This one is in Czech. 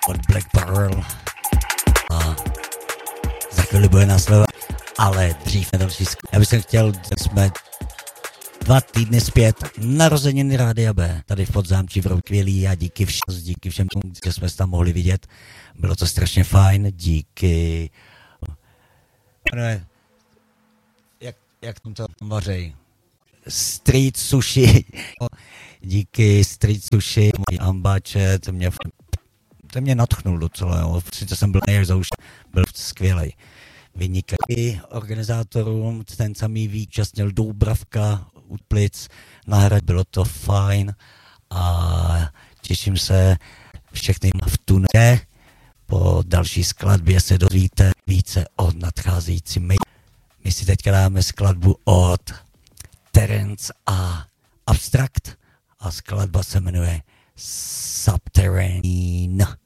od Black Pearl a za chvíli bude následovat, ale dřív na další já bych chtěl, jsme 2 týdny zpět narozeniny Rádia B, tady v Podzámčí v Roukvělí a díky všem, že jsme se tam mohli vidět, bylo to strašně fajn, díky, jak to vařej, Street Sushi, díky Street Sushi, můj ambáče, to mě nadchnul docela, jo. Sice jsem byl byl skvělej. Vynikají organizátorům, ten samý výčastnil Doubravka u Plic, nahrad, bylo to fajn a těším se všechny v tunele. Po další skladbě se dozvíte více o nadcházející My si teďka dáme skladbu od Terence a Abstract a skladba se jmenuje Subterranean.